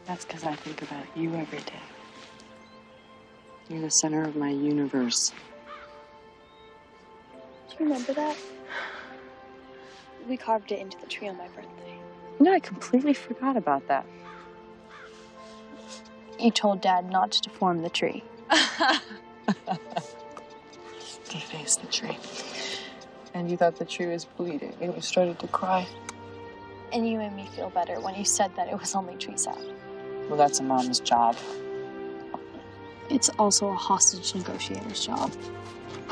That's because I think about you every day. You're the center of my universe. Do you remember that? We carved it into the tree on my birthday. You know, I completely forgot about that. You told Dad not to deform the tree. Deface the tree. And you thought the tree was bleeding and you started to cry. And you made me feel better when you said that it was only tree sap. Well, that's a mom's job. It's also a hostage negotiator's job.